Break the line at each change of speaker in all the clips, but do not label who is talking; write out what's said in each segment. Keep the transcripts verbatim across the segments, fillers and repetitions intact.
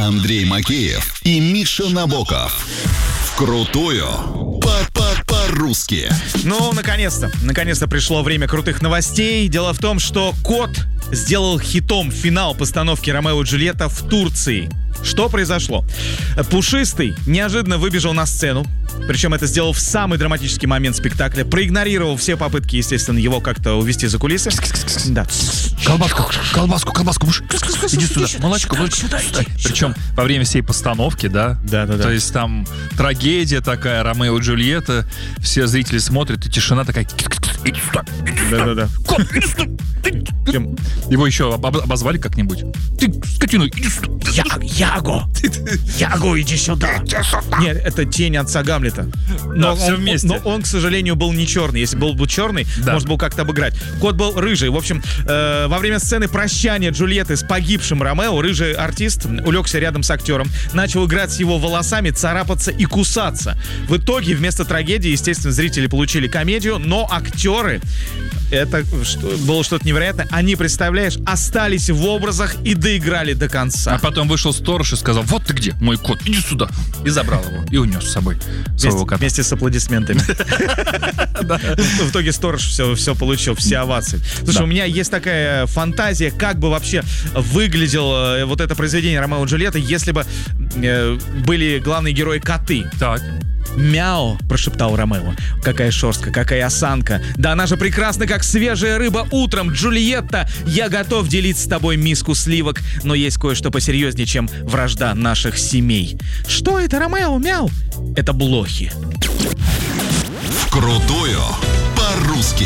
Андрей Макеев и Миша Набоков. Крутую по-по-по-русски.
Ну, наконец-то, наконец-то пришло время крутых новостей. Дело в том, что Кот сделал хитом финал постановки «Ромео и Джульетта» в Турции. Что произошло? Пушистый неожиданно выбежал на сцену, причем это сделал в самый драматический момент спектакля, проигнорировал все попытки, естественно, его как-то увести за кулисы. Да.
Колбаску, колбаску, колбаску, муж. Иди сюда, молочко, молочко.
Причем во время всей постановки, да?
Да, да, да.
То есть там трагедия такая, Ромео и Джульетта, все зрители смотрят, и тишина такая. Иди сюда, иди сюда.
Да, да, да.
Кот, иди сюда. Его еще об- обозвали как-нибудь? Ты, скотина, иди сюда.
Я, Яго! Яго, иди сюда! Нет, это тень отца Гамлета. Но,
Да, все
он,
вместе.
но он, к сожалению, был не черный. Если был бы черный,
Да.
можно было как-то обыграть. Кот был рыжий. В общем, э, во время сцены прощания Джульетты с погибшим Ромео, рыжий артист улегся рядом с актером, начал играть с его волосами, царапаться и кусаться. В итоге, вместо трагедии, естественно, зрители получили комедию, но актеры, это что, было что-то невероятное, они, представляешь, остались в образах и доиграли до конца.
А потом вышел сторож и сказал: вот ты где, мой кот, иди сюда. И забрал его, и унес с собой своего
Вместе,
кота.
вместе с аплодисментами. В итоге сторож все, все получил, все овации. Слушай,
Да.
у меня есть такая фантазия, как бы вообще выглядело э, вот это произведение «Ромео и Джульетта», если бы э, были главные герои коты.
Так.
«Мяу», прошептал Ромео. «Какая шерстка, какая осанка. Да она же прекрасна, как свежая рыба утром. Джульетта, я готов делить с тобой миску сливок, но есть кое-что посерьезнее, чем вражда наших семей». Что это, Ромео? Мяу. Это блохи.
Крутую по-русски.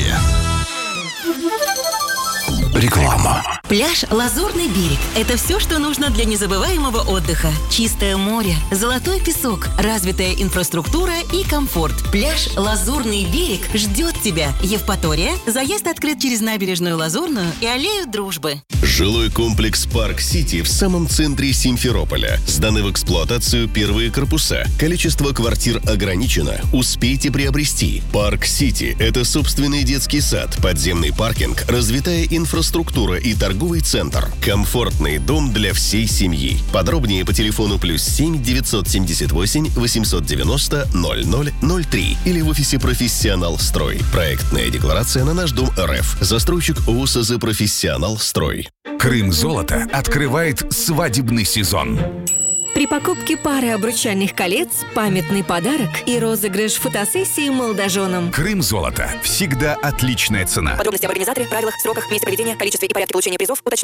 Реклама.
Пляж «Лазурный берег» — это все, что нужно для незабываемого отдыха. Чистое море, золотой песок, развитая инфраструктура и комфорт. Пляж «Лазурный берег» ждет тебя. Евпатория. Заезд открыт через набережную Лазурную и аллею Дружбы.
Жилой комплекс «Парк Сити» в самом центре Симферополя. Сданы в эксплуатацию первые корпуса. Количество квартир ограничено. Успейте приобрести. «Парк Сити» — это собственный детский сад, подземный паркинг, развитая инфраструктура и торговый центр. Комфортный дом для всей семьи. Подробнее по телефону плюс семь девятьсот семьдесят восемь восемьсот девяносто ноль ноль ноль три или в офисе «Профессионал Строй». Проектная декларация на наш дом РФ. Застройщик ООО СЗ «Профессионал Строй».
Крым Золото открывает свадебный сезон.
При покупке пары обручальных колец памятный подарок и розыгрыш фотосессии молодоженам.
Крым Золото. Всегда отличная цена.
Подробности об организаторе, правилах, сроках, месте проведения, количестве и порядке получения призов уточняются.